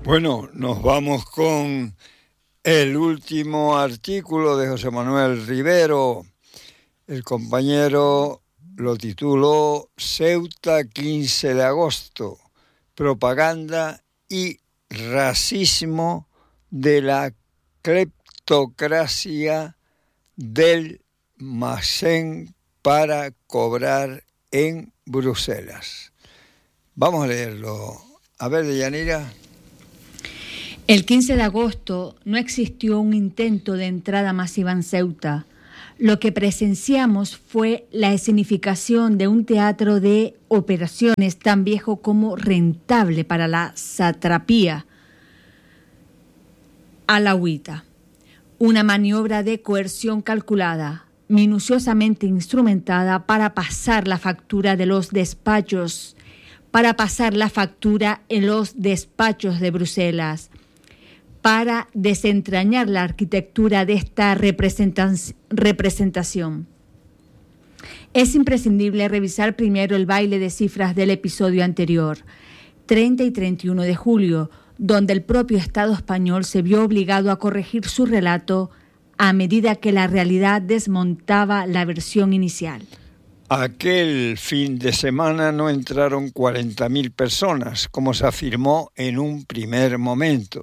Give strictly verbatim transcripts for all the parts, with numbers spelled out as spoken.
Bueno, nos vamos con el último artículo de José Manuel Rivero. El compañero lo tituló Ceuta quince de agosto, propaganda y racismo de la cleptocracia del Masen para cobrar en Bruselas. Vamos a leerlo. A ver, Deyanira. El quince de agosto no existió un intento de entrada masiva en Ceuta. Lo que presenciamos fue la escenificación de un teatro de operaciones tan viejo como rentable para la satrapía alauita. Una maniobra de coerción calculada, minuciosamente instrumentada para pasar la factura de los despachos, para pasar la factura en los despachos de Bruselas, para desentrañar la arquitectura de esta representación. Es imprescindible revisar primero el baile de cifras del episodio anterior, treinta y treinta y uno de julio, donde el propio Estado español se vio obligado a corregir su relato a medida que la realidad desmontaba la versión inicial. Aquel fin de semana no entraron cuarenta mil personas, como se afirmó en un primer momento.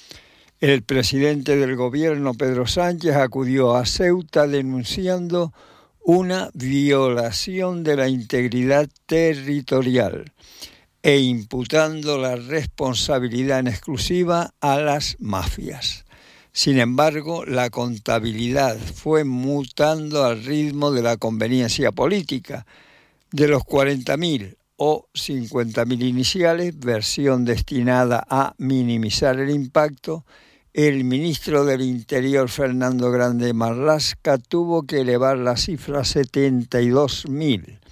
El presidente del gobierno, Pedro Sánchez, acudió a Ceuta denunciando una violación de la integridad territorial e imputando la responsabilidad en exclusiva a las mafias. Sin embargo, la contabilidad fue mutando al ritmo de la conveniencia política. De los cuarenta mil o cincuenta mil iniciales, versión destinada a minimizar el impacto, el ministro del Interior, Fernando Grande Marlaska, tuvo que elevar la cifra a setenta y dos mil.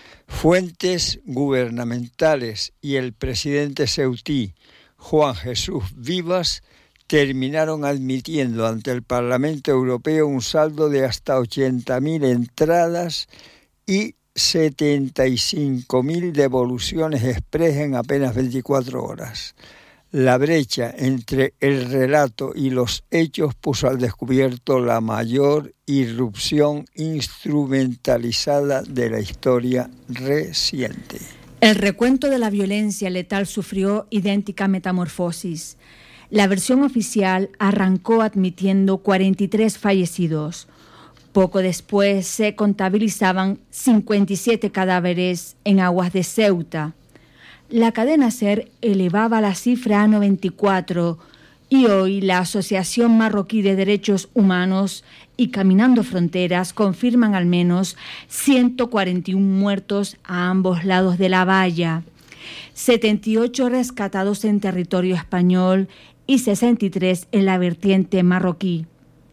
Fuentes gubernamentales y el presidente ceutí, Juan Jesús Vivas, terminaron admitiendo ante el Parlamento Europeo un saldo de hasta ochenta mil entradas y setenta y cinco mil devoluciones express en apenas veinticuatro horas. La brecha entre el relato y los hechos puso al descubierto la mayor irrupción instrumentalizada de la historia reciente. El recuento de la violencia letal sufrió idéntica metamorfosis. La versión oficial arrancó admitiendo cuarenta y tres fallecidos. Poco después se contabilizaban cincuenta y siete cadáveres en aguas de Ceuta. La cadena SER elevaba la cifra a noventa y cuatro y hoy la Asociación Marroquí de Derechos Humanos y Caminando Fronteras confirman al menos ciento cuarenta y uno muertos a ambos lados de la valla, setenta y ocho rescatados en territorio español y sesenta y tres en la vertiente marroquí.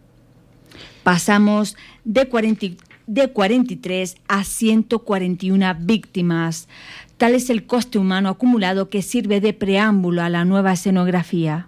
Pasamos de cuarenta, de cuarenta y tres a ciento cuarenta y una víctimas. Tal es el coste humano acumulado que sirve de preámbulo a la nueva escenografía.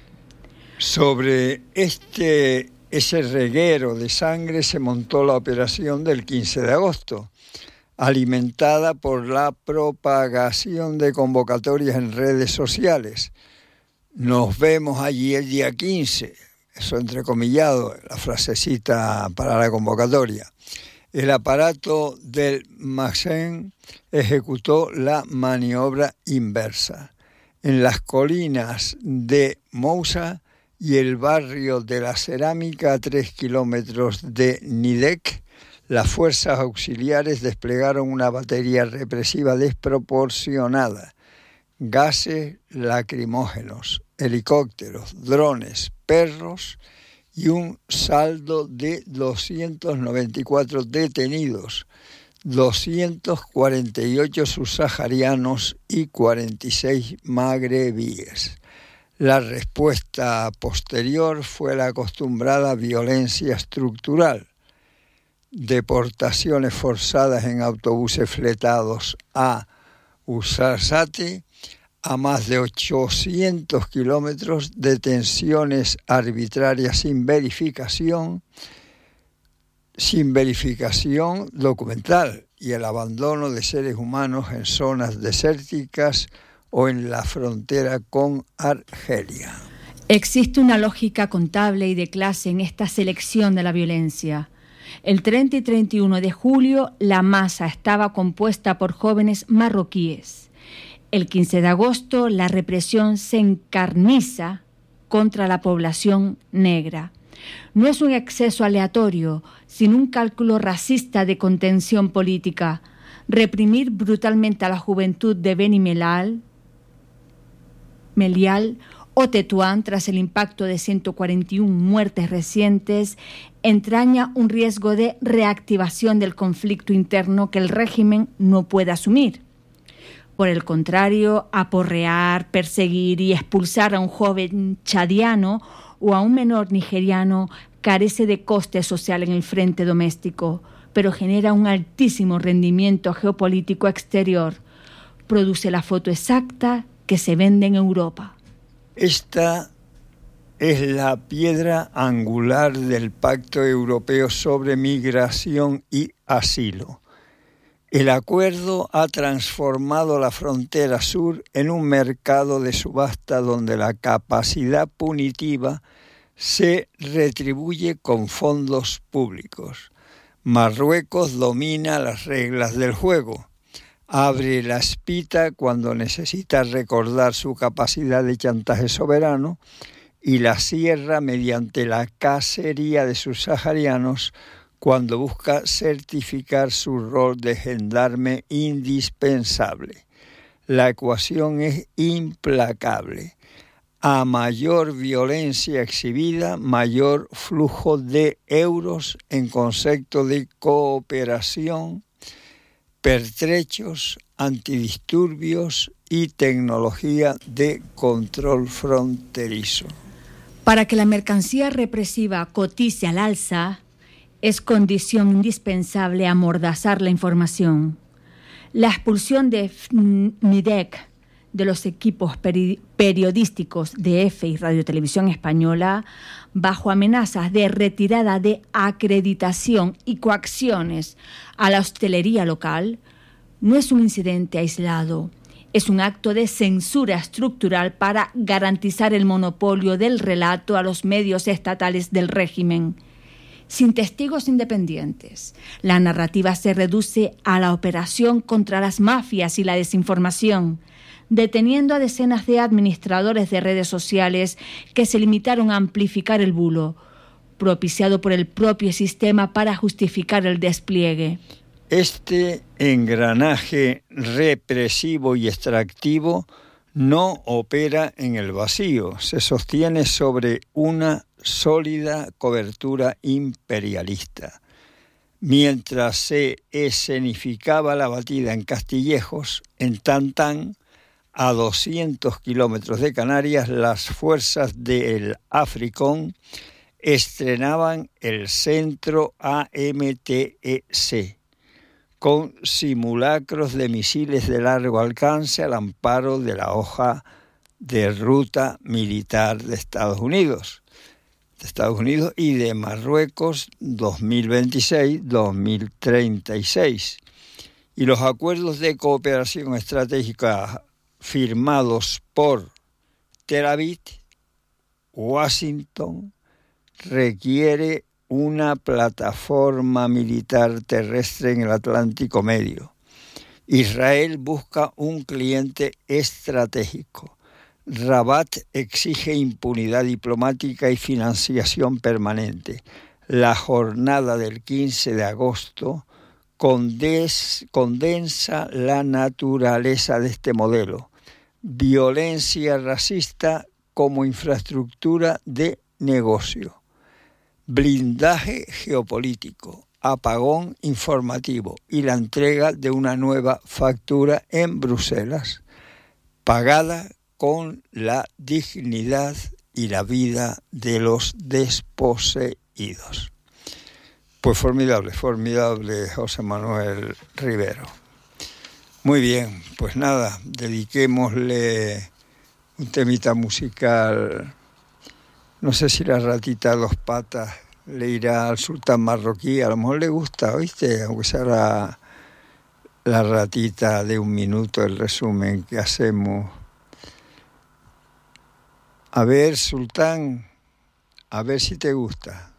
Sobre este, ese reguero de sangre se montó la operación del quince de agosto, alimentada por la propagación de convocatorias en redes sociales. Nos vemos allí el día quince, eso entrecomillado, la frasecita para la convocatoria. El aparato del Masen ejecutó la maniobra inversa. En las colinas de Moussa y el barrio de la Cerámica, a tres kilómetros de Nidec, las fuerzas auxiliares desplegaron una batería represiva desproporcionada. Gases lacrimógenos, helicópteros, drones, perros y un saldo de doscientos noventa y cuatro detenidos, doscientos cuarenta y ocho subsaharianos y cuarenta y seis magrebíes. La respuesta posterior fue la acostumbrada violencia estructural, deportaciones forzadas en autobuses fletados a Ouarzazate, a más de ochocientos kilómetros, detenciones arbitrarias sin verificación, sin verificación documental y el abandono de seres humanos en zonas desérticas o en la frontera con Argelia. Existe una lógica contable y de clase en esta selección de la violencia. El treinta y treinta y uno de julio, la masa estaba compuesta por jóvenes marroquíes. El quince de agosto, la represión se encarniza contra la población negra. No es un exceso aleatorio, sino un cálculo racista de contención política. Reprimir brutalmente a la juventud de Beni Mellal, Melial o Tetuán tras el impacto de ciento cuarenta y una muertes recientes entraña un riesgo de reactivación del conflicto interno que el régimen no puede asumir. Por el contrario, aporrear, perseguir y expulsar a un joven chadiano o a un menor nigeriano carece de coste social en el frente doméstico, pero genera un altísimo rendimiento geopolítico exterior. Produce la foto exacta que se vende en Europa. Esta es la piedra angular del Pacto Europeo sobre Migración y Asilo. El acuerdo ha transformado la frontera sur en un mercado de subasta donde la capacidad punitiva se retribuye con fondos públicos. Marruecos domina las reglas del juego. Abre la espita cuando necesita recordar su capacidad de chantaje soberano y la cierra mediante la cacería de sus saharianos cuando busca certificar su rol de gendarme indispensable. La ecuación es implacable. A mayor violencia exhibida, mayor flujo de euros en concepto de cooperación, pertrechos, antidisturbios y tecnología de control fronterizo. Para que la mercancía represiva cotice al alza, es condición indispensable amordazar la información. La expulsión de F N I D E C de los equipos peri- periodísticos de EFE y Radio Televisión Española, bajo amenazas de retirada de acreditación y coacciones a la hostelería local, no es un incidente aislado, es un acto de censura estructural para garantizar el monopolio del relato a los medios estatales del régimen. Sin testigos independientes, la narrativa se reduce a la operación contra las mafias y la desinformación, deteniendo a decenas de administradores de redes sociales que se limitaron a amplificar el bulo, propiciado por el propio sistema para justificar el despliegue. Este engranaje represivo y extractivo no opera en el vacío, se sostiene sobre una sólida cobertura imperialista. Mientras se escenificaba la batida en Castillejos, en Tantán, a doscientos kilómetros de Canarias, las fuerzas del Africón estrenaban el centro A M T E C, con simulacros de misiles de largo alcance al amparo de la hoja de ruta militar de Estados Unidos, de Estados Unidos y de Marruecos dos mil veintiséis a dos mil treinta y seis. Y los acuerdos de cooperación estratégica firmados por Tel Aviv, Washington, requiere una plataforma militar terrestre en el Atlántico Medio. Israel busca un cliente estratégico. Rabat exige impunidad diplomática y financiación permanente. La jornada del quince de agosto condes, condensa la naturaleza de este modelo. Violencia racista como infraestructura de negocio. Blindaje geopolítico, apagón informativo y la entrega de una nueva factura en Bruselas, pagada con la dignidad y la vida de los desposeídos. Pues formidable, formidable José Manuel Rivero. Muy bien, pues nada, dediquémosle un temita musical. No sé si la ratita a dos patas le irá al sultán marroquí, a lo mejor le gusta, ¿oíste? Aunque sea la, la ratita de un minuto, el resumen que hacemos A ver, Sultán, a ver si te gusta.